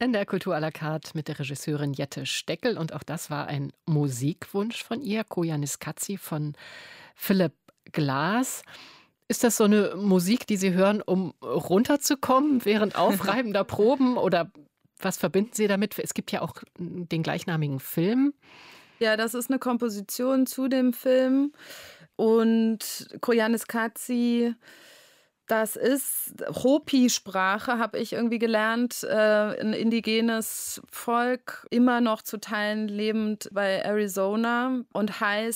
NDR Kultur à la carte mit der Regisseurin Jette Steckel. Und auch das war ein Musikwunsch von ihr, Koyaanisqatsi von Philipp Glass. Ist das so eine Musik, die Sie hören, um runterzukommen während aufreibender Proben? Oder was verbinden Sie damit? Es gibt ja auch den gleichnamigen Film. Ja, das ist eine Komposition zu dem Film. Und Koyaanisqatsi, das ist Hopi-Sprache, habe ich irgendwie gelernt, ein indigenes Volk, immer noch zu Teilen lebend bei Arizona und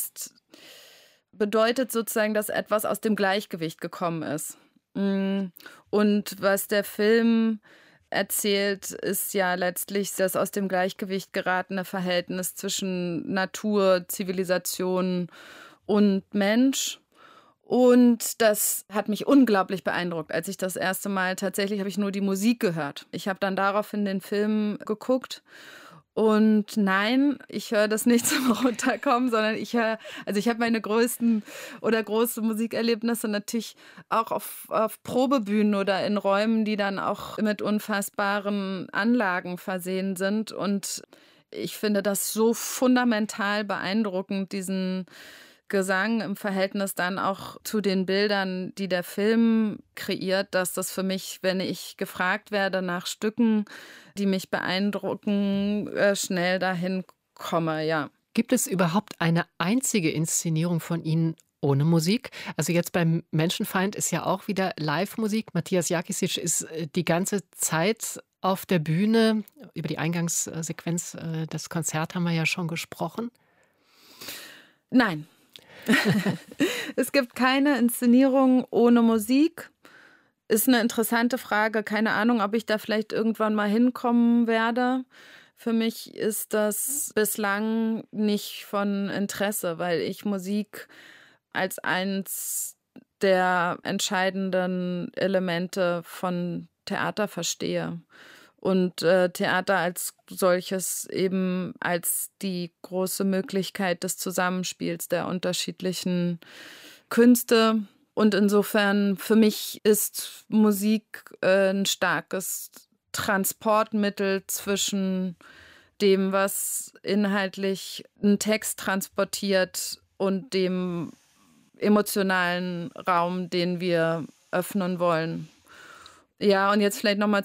bedeutet sozusagen, dass etwas aus dem Gleichgewicht gekommen ist. Und was der Film erzählt, ist ja letztlich das aus dem Gleichgewicht geratene Verhältnis zwischen Natur, Zivilisation und Mensch. Und das hat mich unglaublich beeindruckt, als ich das erste Mal, tatsächlich habe ich nur die Musik gehört. Ich habe dann daraufhin den Film geguckt. Und nein, ich höre das nicht zum Runterkommen, sondern ich habe meine größten oder große Musikerlebnisse natürlich auch auf Probebühnen oder in Räumen, die dann auch mit unfassbaren Anlagen versehen sind. Und ich finde das so fundamental beeindruckend, diesen Gesang im Verhältnis dann auch zu den Bildern, die der Film kreiert, dass das für mich, wenn ich gefragt werde nach Stücken, die mich beeindrucken, schnell dahin komme, ja. Gibt es überhaupt eine einzige Inszenierung von Ihnen ohne Musik? Also jetzt beim Menschenfeind ist ja auch wieder Live-Musik. Matthias Jakisic ist die ganze Zeit auf der Bühne. Über die Eingangssequenz des Konzerts haben wir ja schon gesprochen. Nein. Es gibt keine Inszenierung ohne Musik. Ist eine interessante Frage. Keine Ahnung, ob ich da vielleicht irgendwann mal hinkommen werde. Für mich ist das bislang nicht von Interesse, weil ich Musik als eins der entscheidenden Elemente von Theater verstehe. Und Theater als solches eben als die große Möglichkeit des Zusammenspiels der unterschiedlichen Künste. Und insofern, für mich ist Musik ein starkes Transportmittel zwischen dem, was inhaltlich einen Text transportiert und dem emotionalen Raum, den wir öffnen wollen. Ja, und jetzt vielleicht nochmal